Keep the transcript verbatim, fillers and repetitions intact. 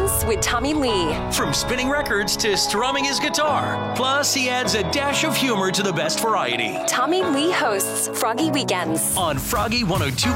Weekends with Tommy Lee. From spinning records to strumming his guitar. Plus, he adds a dash of humor to the best variety. Tommy Lee hosts Froggy Weekends on Froggy one oh two